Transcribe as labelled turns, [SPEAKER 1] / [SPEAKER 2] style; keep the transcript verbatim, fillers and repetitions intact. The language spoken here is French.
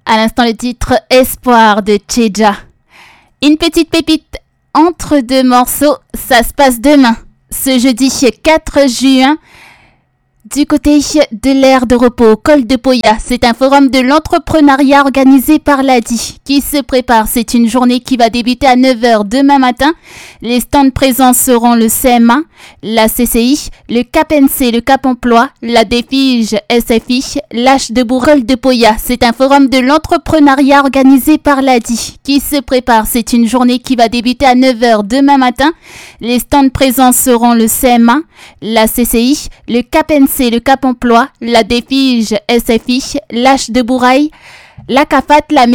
[SPEAKER 1] À l'instant, le titre Espoir de Tcheja. Une petite pépite entre deux morceaux, ça se passe demain, ce jeudi quatre juin, du côté de l'aire de repos, Col de Poya. C'est un forum de l'entrepreneuriat organisé par l'A D I qui se prépare. C'est une journée qui va débuter à neuf heures demain matin. Les stands présents seront le C M A, la C C I, le Cap N C, le Cap Emploi, la Défige S F I, l'H de Bourg de Poya. C'est un forum de l'entrepreneuriat organisé par l'A D I qui se prépare. C'est une journée qui va débuter à neuf heures demain matin. Les stands présents seront le C M A, la C C I, le Cap N C, le Cap Emploi, la Défige S F I, l'H de Bourail, la CAFAT, la